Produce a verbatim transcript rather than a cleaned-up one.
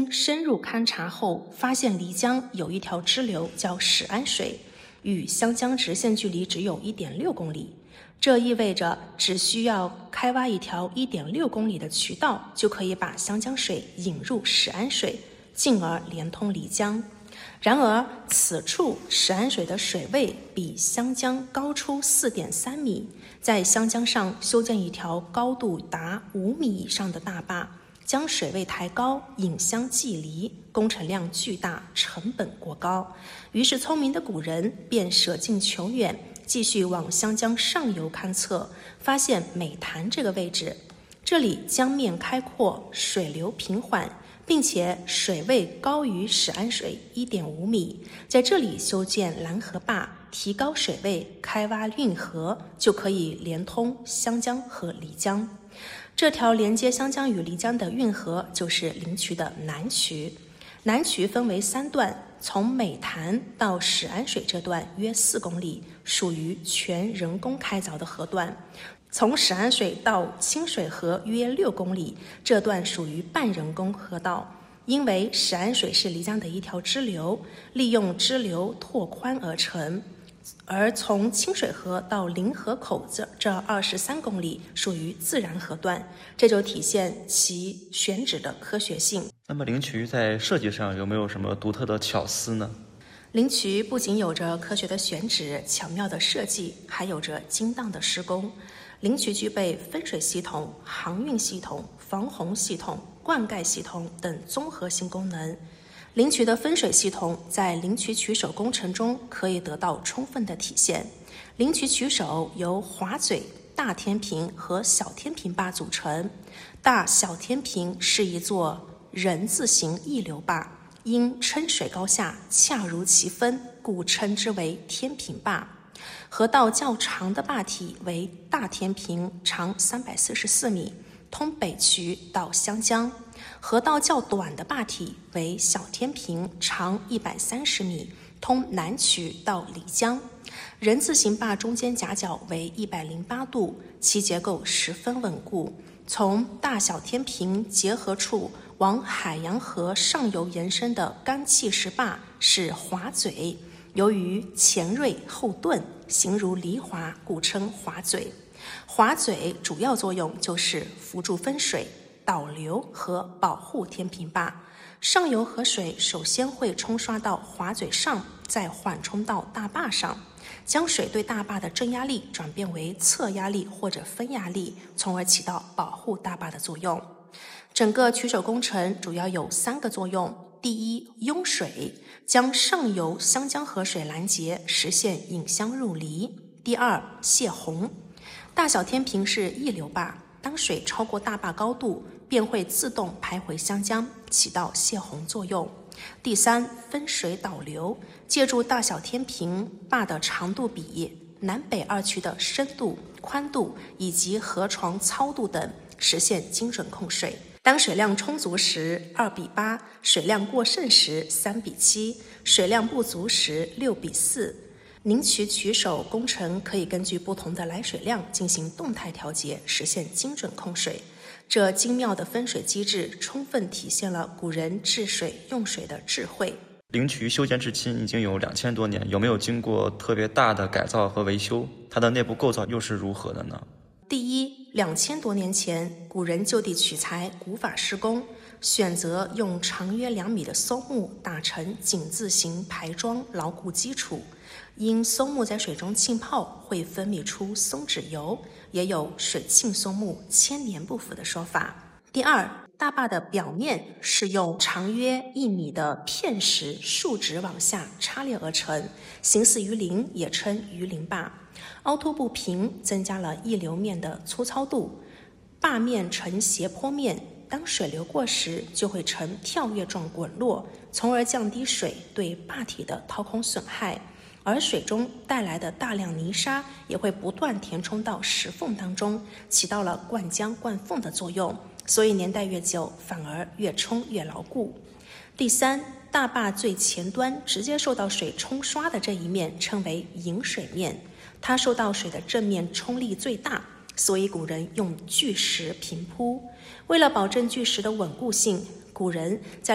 经深入勘察后，发现漓江有一条支流叫始安水，与湘江直线距离只有 一点六公里。这意味着只需要开挖一条 一点六公里的渠道，就可以把湘江水引入始安水，进而连通漓江。然而，此处始安水的水位比湘江高出 四点三米，在湘江上修建一条高度达五米以上的大坝，将水位抬高，引湘济黎，工程量巨大，成本过高。于是聪明的古人便舍近求远，继续往湘江上游勘测，发现美潭这个位置，这里江面开阔，水流平缓，并且水位高于始安水 一点五米，在这里修建拦河坝，提高水位，开挖运河，就可以连通湘江和漓江。这条连接湘江与漓江的运河就是灵渠的南渠。南渠分为三段，从美潭到始安水这段约四公里，属于全人工开凿的河段。从始安水到清水河约六公里，这段属于半人工河道。因为始安水是漓江的一条支流，利用支流拓宽而成。而从清水河到临河口这这二十三公里属于自然河段，这就体现其选址的科学性。 那么灵渠在设计上有没有什么独特的巧思呢？ 灵渠不仅有着科学的选址、巧妙的设计，还有着精当的施工。灵渠具备分水系统、航运系统、防洪系统、灌溉系统等综合性功能。灵渠的分水系统在灵渠渠首工程中可以得到充分的体现。灵渠渠首由滑嘴、大天平和小天平坝组成。大小天平是一座人字形溢流坝，因撑水高下恰如其分，故称之为天平坝。河道较长的坝体为大天平，长三百四十四米，通北渠到湘江。河道较短的坝体为小天平，长一百三十米，通南渠到漓江。人字形坝中间夹角为一百零八度，其结构十分稳固。从大小天平结合处往海洋河上游延伸的干气石坝是滑嘴，由于前锐后钝，形如犁滑，故称滑嘴。滑嘴主要作用就是辅助分水、导流和保护天平坝。上游河水首先会冲刷到滑嘴上，再缓冲到大坝上，将水对大坝的正压力转变为侧压力或者分压力，从而起到保护大坝的作用。整个渠首工程主要有三个作用：第一，拥水，将上游湘江河水拦截，实现引湘入漓；第二，泄洪。大小天平是溢流坝，当水超过大坝高度，便会自动排回湘江，起到泄洪作用。第三，分水导流，借助大小天平坝的长度比、南北二渠的深度、宽度以及河床糙度等，实现精准控水。当水量充足时二比八，水量过剩时三比七，水量不足时六比四。灵渠渠首工程可以根据不同的来水量进行动态调节，实现精准控水。这精妙的分水机制充分体现了古人治水用水的智慧。 灵渠修建至今已经有两千多年，有没有经过特别大的改造和维修？它的内部构造又是如何的呢？ 第一，两千多年前，古人就地取材，古法施工，选择用长约两米的松木打成井字形排桩，牢固基础。因松木在水中浸泡会分泌出松脂油，也有水沁松木千年不腐的说法。第二，大坝的表面是用长约一米的片石竖直往下插列而成，形似鱼鳞，也称鱼鳞坝。凹凸不平，增加了溢流面的粗糙度。坝面呈斜坡面，当水流过时，就会呈跳跃状滚落，从而降低水对坝体的掏空损害。而水中带来的大量泥沙也会不断填充到石缝当中，起到了灌浆灌缝的作用，所以年代越久，反而越冲越牢固。第三，大坝最前端直接受到水冲刷的这一面称为引水面，它受到水的正面冲力最大，所以古人用巨石平铺。为了保证巨石的稳固性，古人在